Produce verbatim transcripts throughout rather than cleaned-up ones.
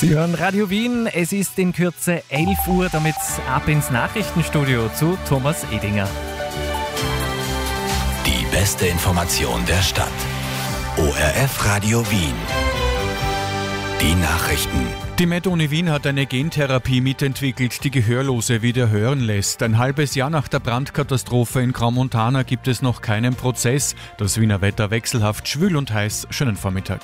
Sie hören Radio Wien, es ist in Kürze elf Uhr, damit ab ins Nachrichtenstudio zu Thomas Edinger. Die beste Information der Stadt. O R F Radio Wien. Die Nachrichten. Die Med-Uni Wien hat eine Gentherapie mitentwickelt, die Gehörlose wieder hören lässt. Ein halbes Jahr nach der Brandkatastrophe in Crans-Montana gibt es noch keinen Prozess. Das Wiener Wetter wechselhaft, schwül und heiß. Schönen Vormittag.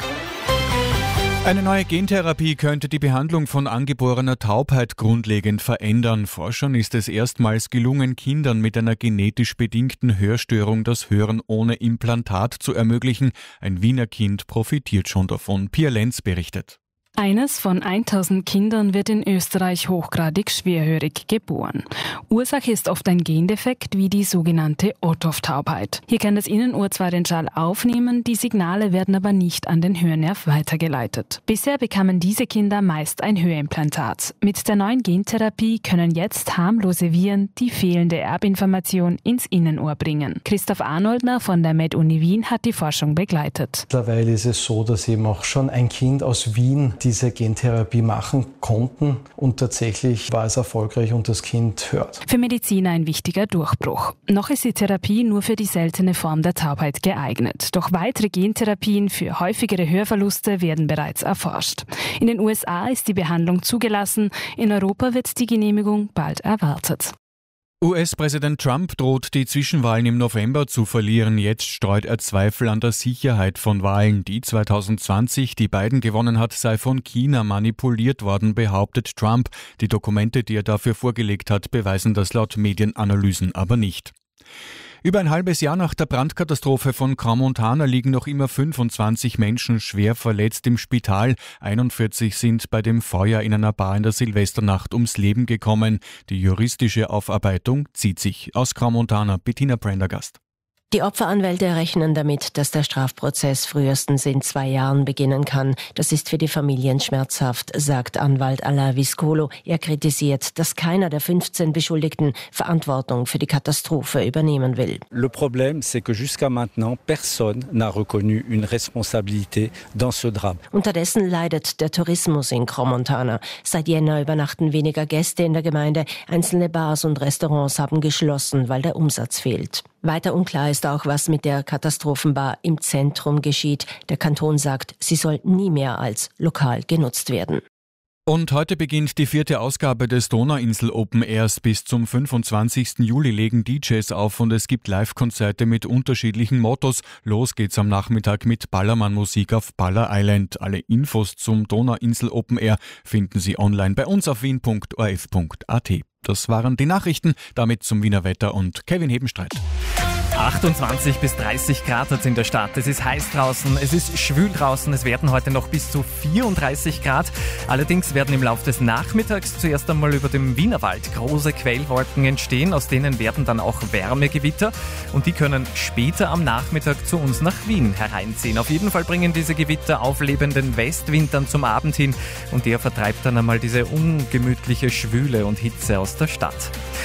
Eine neue Gentherapie könnte die Behandlung von angeborener Taubheit grundlegend verändern. Forschern ist es erstmals gelungen, Kindern mit einer genetisch bedingten Hörstörung das Hören ohne Implantat zu ermöglichen. Ein Wiener Kind profitiert schon davon. Pia Lenz berichtet. Eines von tausend Kindern wird in Österreich hochgradig schwerhörig geboren. Ursache ist oft ein Gendefekt wie die sogenannte Ottof-Taubheit. Hier kann das Innenohr zwar den Schall aufnehmen, die Signale werden aber nicht an den Hörnerv weitergeleitet. Bisher bekamen diese Kinder meist ein Hörimplantat. Mit der neuen Gentherapie können jetzt harmlose Viren die fehlende Erbinformation ins Innenohr bringen. Christoph Arnoldner von der Med-Uni Wien hat die Forschung begleitet. Mittlerweile ist es so, dass eben auch schon ein Kind aus Wien diese Gentherapie machen konnten und tatsächlich war es erfolgreich und das Kind hört. Für Mediziner ein wichtiger Durchbruch. Noch ist die Therapie nur für die seltene Form der Taubheit geeignet. Doch weitere Gentherapien für häufigere Hörverluste werden bereits erforscht. In den U S A ist die Behandlung zugelassen, in Europa wird die Genehmigung bald erwartet. U S-Präsident Trump droht, die Zwischenwahlen im November zu verlieren. Jetzt streut er Zweifel an der Sicherheit von Wahlen. Die zwanzig zwanzig, die Biden gewonnen hat, sei von China manipuliert worden, behauptet Trump. Die Dokumente, die er dafür vorgelegt hat, beweisen das laut Medienanalysen aber nicht. Über ein halbes Jahr nach der Brandkatastrophe von Crans-Montana liegen noch immer fünfundzwanzig Menschen schwer verletzt im Spital. einundvierzig sind bei dem Feuer in einer Bar in der Silvesternacht ums Leben gekommen. Die juristische Aufarbeitung zieht sich. Aus Crans-Montana, Bettina Prendergast. Die Opferanwälte rechnen damit, dass der Strafprozess frühestens in zwei Jahren beginnen kann. Das ist für die Familien schmerzhaft, sagt Anwalt Alain Viscolo. Er kritisiert, dass keiner der fünfzehn Beschuldigten Verantwortung für die Katastrophe übernehmen will. Le problème, c'est que jusqu'à maintenant, personne n'a reconnu une responsabilité dans ce drame. Unterdessen leidet der Tourismus in Crans-Montana. Seit Jänner übernachten weniger Gäste in der Gemeinde. Einzelne Bars und Restaurants haben geschlossen, weil der Umsatz fehlt. Weiter unklar ist auch, was mit der Katastrophenbar im Zentrum geschieht. Der Kanton sagt, sie soll nie mehr als Lokal genutzt werden. Und heute beginnt die vierte Ausgabe des Donauinsel Open Airs. Bis zum fünfundzwanzigsten Juli legen D Js auf und es gibt Live-Konzerte mit unterschiedlichen Mottos. Los geht's am Nachmittag mit Ballermann-Musik auf Baller Island. Alle Infos zum Donauinsel Open Air finden Sie online bei uns auf wien punkt o r f punkt a t. Das waren die Nachrichten, damit zum Wiener Wetter und Kevin Hebenstreit. achtundzwanzig bis dreißig Grad hat es in der Stadt. Es ist heiß draußen, es ist schwül draußen. Es werden heute noch bis zu vierunddreißig Grad. Allerdings werden im Laufe des Nachmittags zuerst einmal über dem Wienerwald große Quellwolken entstehen. Aus denen werden dann auch Wärmegewitter. Und die können später am Nachmittag zu uns nach Wien hereinziehen. Auf jeden Fall bringen diese Gewitter auflebenden Westwind dann zum Abend hin. Und der vertreibt dann einmal diese ungemütliche Schwüle und Hitze aus der Stadt.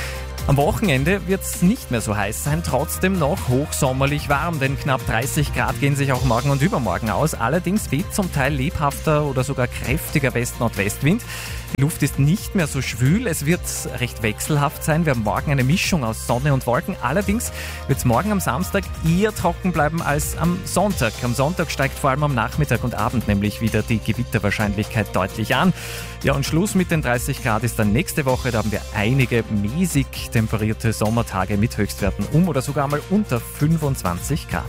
Am Wochenende wird es nicht mehr so heiß sein, trotzdem noch hochsommerlich warm, denn knapp dreißig Grad gehen sich auch morgen und übermorgen aus. Allerdings weht zum Teil lebhafter oder sogar kräftiger West-Nordwestwind. Die Luft ist nicht mehr so schwül, es wird recht wechselhaft sein. Wir haben morgen eine Mischung aus Sonne und Wolken. Allerdings wird es morgen am Samstag eher trocken bleiben als am Sonntag. Am Sonntag steigt vor allem am Nachmittag und Abend nämlich wieder die Gewitterwahrscheinlichkeit deutlich an. Ja, und Schluss mit den dreißig Grad ist dann nächste Woche. Da haben wir einige mäßig temperierte Sommertage mit Höchstwerten um oder sogar mal unter fünfundzwanzig Grad.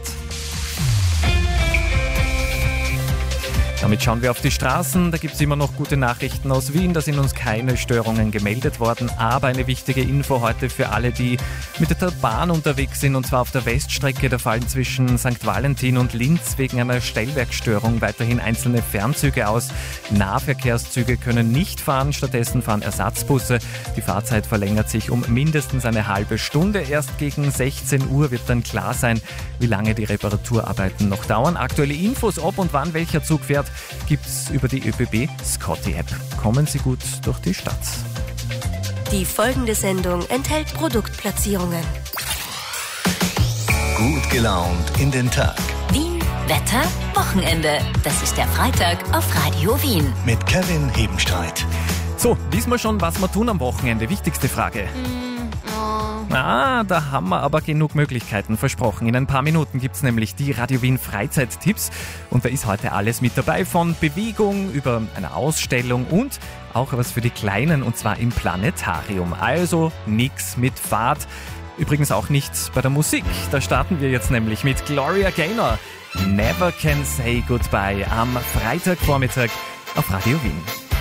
Damit schauen wir auf die Straßen. Da gibt es immer noch gute Nachrichten aus Wien. Da sind uns keine Störungen gemeldet worden. Aber eine wichtige Info heute für alle, die mit der Bahn unterwegs sind. Und zwar auf der Weststrecke. Da fallen zwischen Sankt Valentin und Linz wegen einer Stellwerkstörung weiterhin einzelne Fernzüge aus. Nahverkehrszüge können nicht fahren. Stattdessen fahren Ersatzbusse. Die Fahrzeit verlängert sich um mindestens eine halbe Stunde. Erst gegen sechzehn Uhr wird dann klar sein, wie lange die Reparaturarbeiten noch dauern. Aktuelle Infos, ob und wann welcher Zug fährt, gibt's über die Ö B B Scotty-App. Kommen Sie gut durch die Stadt. Die folgende Sendung enthält Produktplatzierungen. Gut gelaunt in den Tag. Wien Wetter, Wochenende. Das ist der Freitag auf Radio Wien. Mit Kevin Hebenstreit. So, wissen wir schon, was wir tun am Wochenende? Wichtigste Frage. Ah, da haben wir aber genug Möglichkeiten versprochen. In ein paar Minuten gibt es nämlich die Radio Wien Freizeittipps. Und da ist heute alles mit dabei, von Bewegung über eine Ausstellung und auch was für die Kleinen, und zwar im Planetarium. Also nix mit Fahrt. Übrigens auch nichts bei der Musik. Da starten wir jetzt nämlich mit Gloria Gaynor. Never Can Say Goodbye am Freitagvormittag auf Radio Wien.